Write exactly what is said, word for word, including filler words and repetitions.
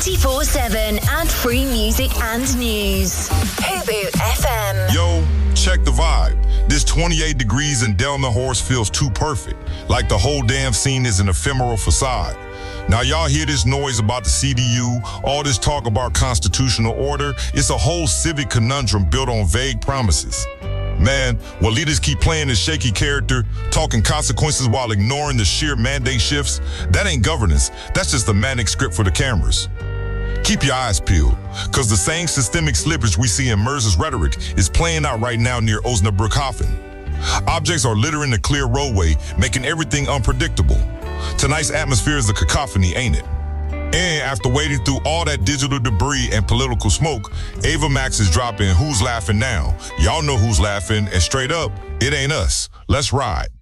twenty-four seven and free music and news. Hobu F M. Yo, check the vibe. This twenty-eight degrees in Delmenhorst feels too perfect, like the whole damn scene is an ephemeral facade. Now y'all hear this noise about the C D U, all this talk about constitutional order, it's a whole civic conundrum built on vague promises. Man, while leaders keep playing this shaky character, talking consequences while ignoring the sheer mandate shifts, that ain't governance, that's just a manic script for the cameras. Keep your eyes peeled, because the same systemic slippage we see in Merz's rhetoric is playing out right now near Osnabrückhafen. Objects are littering the clear roadway, making everything unpredictable. Tonight's atmosphere is a cacophony, ain't it? And after wading through all that digital debris and political smoke, Ava Max is dropping Who's Laughing Now. Y'all know who's laughing, and straight up, it ain't us. Let's ride.